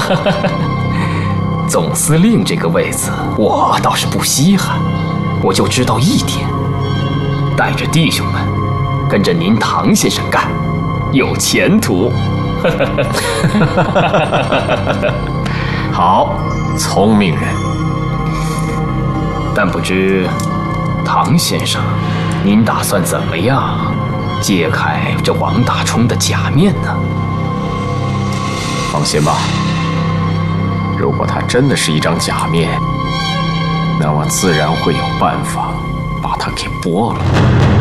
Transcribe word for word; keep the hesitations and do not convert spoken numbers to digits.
总司令这个位子，我倒是不稀罕。我就知道一点，带着弟兄们，跟着您唐先生干，有前途。 好，聪明人。 但不知唐先生，您打算怎么样揭开这王大冲的假面呢？ 放心吧，如果他真的是一张假面，那我自然会有办法把他给剥了。